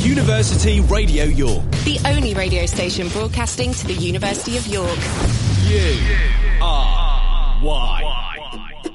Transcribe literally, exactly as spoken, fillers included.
University Radio York. The only radio station broadcasting to the University of York. U R Y.